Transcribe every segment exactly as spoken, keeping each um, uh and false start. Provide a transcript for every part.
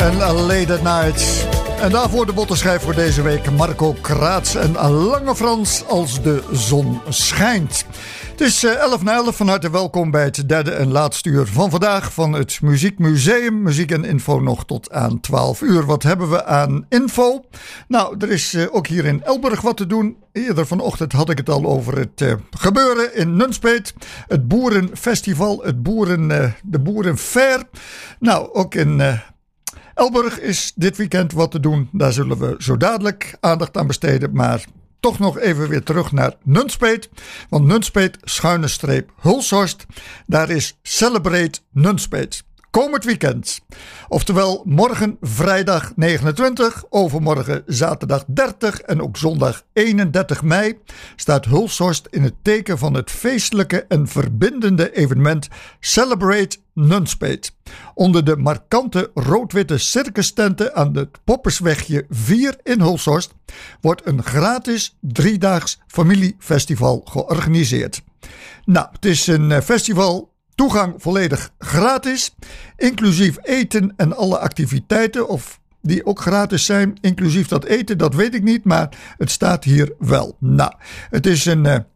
en Late at Night. En daarvoor de bottenschijf voor deze week Marco Kraats en Lange Frans als de zon schijnt. Het is elf na elf, van harte welkom bij het derde en laatste uur van vandaag van het Muziekmuseum. Muziek en info nog tot aan twaalf uur. Wat hebben we aan info? Nou, er is uh, ook hier in Elburg wat te doen. Eerder vanochtend had ik het al over het uh, gebeuren in Nunspeet. Het Boerenfestival, het boeren, uh, de Boerenfair. Nou, ook in uh, Elburg is dit weekend wat te doen. Daar zullen we zo dadelijk aandacht aan besteden, maar toch nog even weer terug naar Nunspeet. Want Nunspeet, schuine streep Hulshorst, daar is Celebrate Nunspeet. Komend weekend. Oftewel morgen vrijdag negenentwintig, overmorgen zaterdag dertig en ook zondag eenendertig mei staat Hulshorst in het teken van het feestelijke en verbindende evenement Celebrate Nunspeet. Onder de markante rood-witte circustenten aan het Popperswegje vier in Hulshorst wordt een gratis driedaags familiefestival georganiseerd. Nou, het is een festival. Toegang volledig gratis, inclusief eten en alle activiteiten, of die ook gratis zijn, inclusief dat eten, dat weet ik niet, maar het staat hier wel. Nou, het is een uh,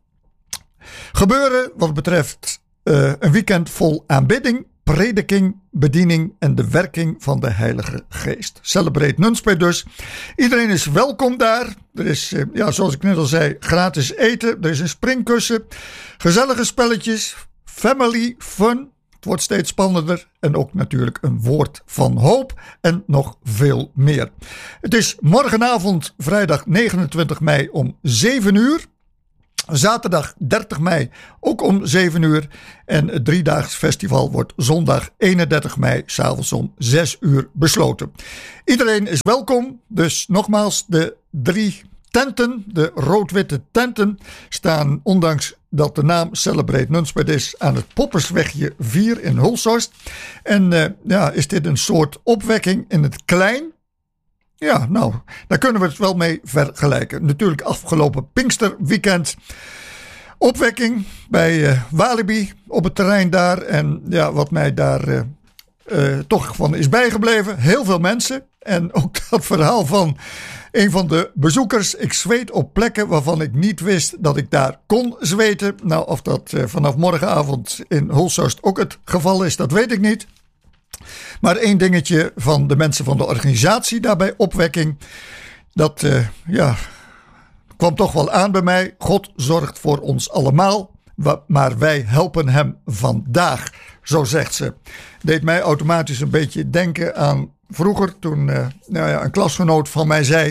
gebeuren wat betreft uh, een weekend vol aanbidding, prediking, bediening en de werking van de Heilige Geest. Celebrate Nunspeet dus. Iedereen is welkom daar. Er is, uh, ja, zoals ik net al zei, gratis eten. Er is een springkussen, gezellige spelletjes, family fun, het wordt steeds spannender en ook natuurlijk een woord van hoop en nog veel meer. Het is morgenavond vrijdag negenentwintig mei om zeven uur, zaterdag dertig mei ook om zeven uur en het driedaags festival wordt zondag eenendertig mei s'avonds om zes uur besloten. Iedereen is welkom, dus nogmaals de drie tenten, de rood-witte tenten, staan ondanks dat de naam Celebrate Nunspeet is aan het Popperswegje vier in Hulshorst. En uh, ja, is dit een soort opwekking in het klein? Ja, nou, daar kunnen we het wel mee vergelijken. Natuurlijk afgelopen Pinksterweekend. Opwekking bij uh, Walibi op het terrein daar. En ja, wat mij daar uh, uh, toch van is bijgebleven. Heel veel mensen. En ook dat verhaal van een van de bezoekers. Ik zweet op plekken waarvan ik niet wist dat ik daar kon zweten. Nou, of dat uh, vanaf morgenavond in Hulshorst ook het geval is, dat weet ik niet. Maar één dingetje van de mensen van de organisatie daarbij opwekking. Dat uh, ja, kwam toch wel aan bij mij. God zorgt voor ons allemaal, maar wij helpen hem vandaag, zo zegt ze. Deed mij automatisch een beetje denken aan vroeger, toen uh, nou ja, een klasgenoot van mij zei: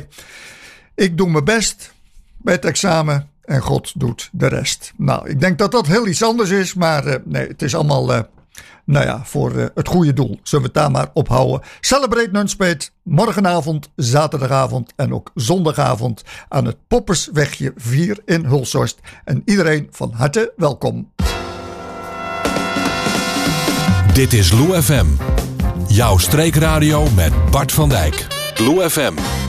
ik doe mijn best bij het examen en God doet de rest. Nou, ik denk dat dat heel iets anders is, maar uh, nee, het is allemaal uh, nou ja, voor uh, het goede doel. Zullen we het daar maar ophouden. Celebrate Nunspeet, morgenavond, zaterdagavond en ook zondagavond aan het Popperswegje vier in Hulshorst. En iedereen van harte welkom. Dit is Lou F M. Jouw streekradio met Bart van Dijk. Lou F M.